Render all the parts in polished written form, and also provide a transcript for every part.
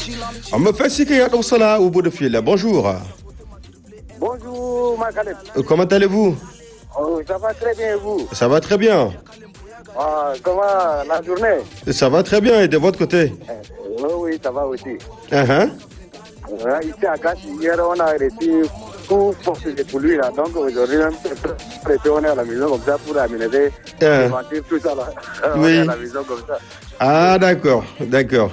On me fait signe qu'il y a dans cela au bout de fil. Bonjour. Bonjour, Makaleb. Comment allez-vous? Oh, ça va très bien et vous? Ça va très bien. Comment la journée? Ça va très bien et de votre côté? Oui, ça va aussi. Uh-huh. Ici à Kachi, hier on a reçu tout force de pluie là, donc aujourd'hui on est à la maison comme ça pour aménager, démentir tout ça là. On est à la maison comme ça. Ah d'accord. Bon, je viens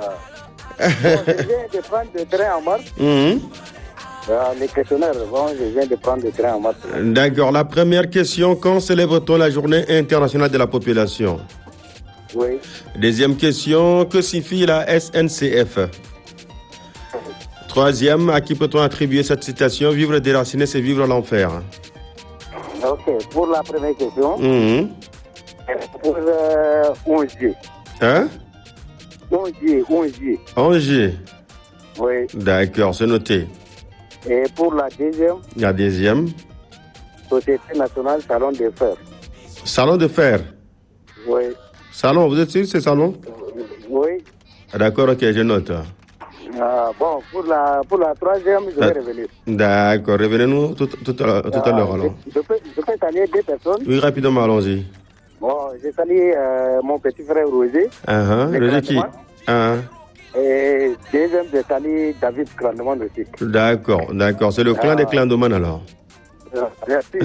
de prendre le train en marche. Les questionnaires, je viens de prendre le train en marche. D'accord. La première question, quand célèbre-t-on la journée internationale de la population? Oui. Deuxième question, que signifie la SNCF? Troisième, à qui peut-on attribuer cette citation? Vivre déraciné, c'est vivre l'enfer. Ok, pour la première question, pour 11 juillet. Hein? 11 juillet. 11 juillet. Oui. D'accord, c'est noté. Et pour la deuxième? La deuxième. Société nationale Salon de Fer. Salon de fer. Oui. Salon, vous êtes sûr que c'est salon? Oui. D'accord, ok, je note. Bon, pour la troisième, je vais revenir. D'accord, revenez-nous tout à l'heure alors. Je peux saluer deux personnes? Oui, rapidement, allons-y. Bon, je salue mon petit frère Roger. Roger qui? Et deuxième, je salue David Clandoman aussi. D'accord, c'est le clan des Clandoman alors. Merci.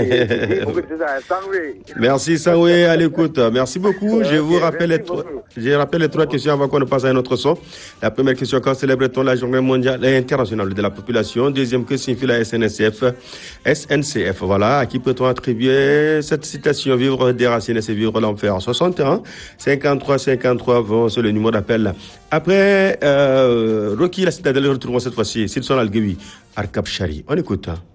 Merci Sangwe à l'écoute. Merci beaucoup. Je vous rappelle les trois questions avant qu'on ne passe à un autre son. La première question, quand célèbre-t-on la journée mondiale et internationale de la population? Deuxième, que signifie la SNCF? SNCF, voilà. À qui peut-on attribuer cette citation? Vivre déraciné, c'est vivre l'enfer. 61 53 53 20, c'est le numéro d'appel. Après, Rocky, la citadelle, retrouvons cette fois-ci. S'ils sont Algewi, Arkab Chari. On écoute.